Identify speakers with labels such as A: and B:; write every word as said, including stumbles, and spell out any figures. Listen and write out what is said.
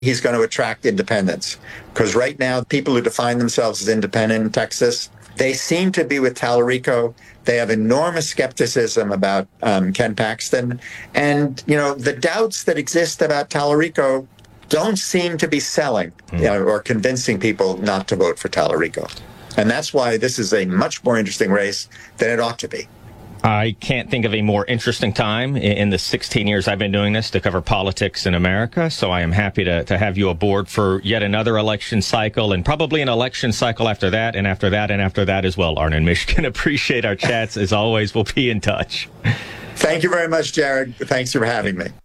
A: he's going to attract independents. Because right now, people who define themselves as independent in Texas, they seem to be with Tallarico. They have enormous skepticism about um, Ken Paxton. And, you know, the doubts that exist about Tallarico don't seem to be selling mm. you know, or convincing people not to vote for Tallarico. And that's why this is a much more interesting race than it ought to be.
B: I can't think of a more interesting time in the sixteen years I've been doing this to cover politics in America. So I am happy to, to have you aboard for yet another election cycle, and probably an election cycle after that, and after that, and after that as well, Arnon and Michigan. Appreciate our chats. As always, we'll be in touch.
A: Thank you very much, Jared. Thanks for having me.